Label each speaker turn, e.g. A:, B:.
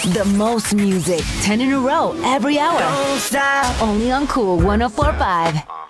A: The most music, 10 in a row, every hour.
B: Don't stop.
A: Only on Cool 104.5.